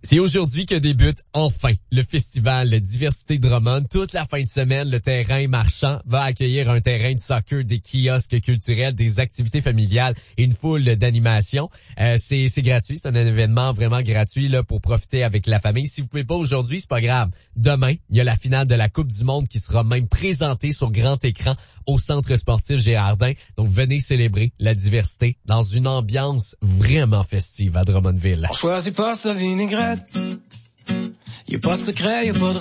C'est aujourd'hui que débute enfin le festival de Diversité Drummond. Toute la fin de semaine, le terrain marchand va accueillir un terrain de soccer, des kiosques culturels, des activités familiales et une foule d'animations. C'est gratuit, c'est un événement vraiment gratuit là pour profiter avec la famille. Si vous pouvez pas aujourd'hui, c'est pas grave. Demain, il y a la finale de la Coupe du Monde qui sera même présentée sur grand écran au Centre sportif Gérardin. Donc venez célébrer la diversité dans une ambiance vraiment festive à Drummondville. On choisit pas sa vinaigrette. Y a pas de secret, y a pas de